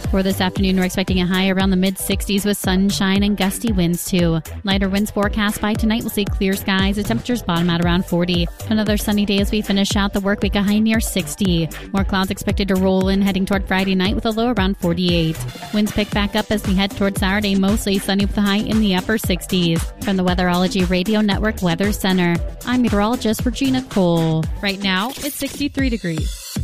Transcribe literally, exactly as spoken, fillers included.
For this afternoon, we're expecting a high around the mid-sixties with sunshine and gusty winds, too. Lighter winds forecast by tonight. We'll see clear skies. The temperatures bottom at around forty. Another sunny day as we finish out the work week, a high near sixty. More clouds expected to roll in heading toward Friday night with a low around forty-eight. Winds pick back up as we head toward Saturday, mostly sunny with a high in the upper sixties. From the Weatherology Radio Network Weather Center, I'm meteorologist Regina Cole. Right now, it's sixty-three degrees.